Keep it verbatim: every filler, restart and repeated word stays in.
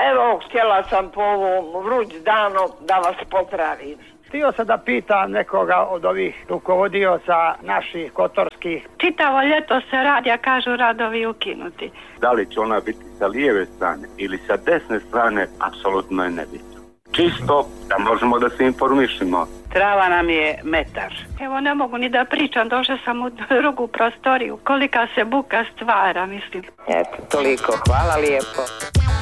evo, htjela sam po ovom vruć danu da vas pozdravim. Htio sam da pitam nekoga od ovih rukovodioca naših kotorskih. Čitavo ljeto se radija, kažu radovi ukinuti. Da li će ona biti sa lijeve strane ili sa desne strane, apsolutno je nebitno. Čisto da možemo da se informišemo. Trava nam je metar. Evo, ne mogu ni da pričam, došla sam u drugu prostoriju. Kolika se buka stvara, mislim. Eto, toliko. Hvala lijepo.